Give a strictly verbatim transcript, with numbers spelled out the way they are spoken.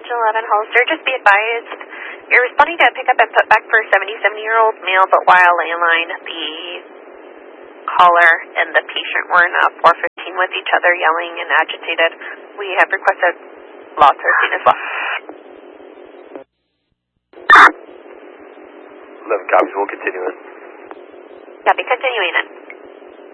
Station eleven Hollister. Just be advised, you're responding to a pickup and put back for a seventy-seven-year-old male, but while landline, the caller and the patient were in a four fifteen with each other, yelling and agitated. We have requested law thirteen as well. eleven copies, we'll continue it. Copy, continuing it.